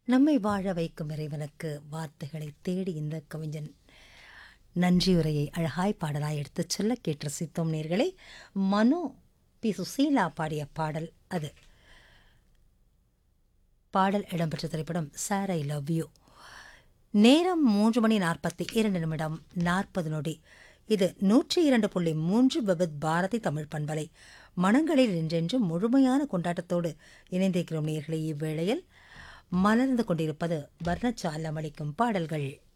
நம்மை வாழ வைக்கும் இறைவனுக்கு வார்த்தைகளை தேடி இந்த கவிஞன் நன்றியுரையை அழகாய் பாடலாய் எடுத்துச் சொல்ல கேட்டு ரசித்தோம் நேர்களே. மனோ பி சுசீலா பாடிய பாடல் அது. பாடல் இடம்பெற்ற திரைப்படம் சார் ஐ லவ் யூ. நேரம் 3:42 இது 102.3 விவித் பாரதி தமிழ் பண்பலை. மனங்களில் என்றென்றும் முழுமையான கொண்டாட்டத்தோடு இணைந்திருக்கிறோம் நேர்களே. இவ்வேளையில் மலர்ந்து கொண்டிருப்பது வர்ணச்சாலம் அளிக்கும் பாடல்கள்.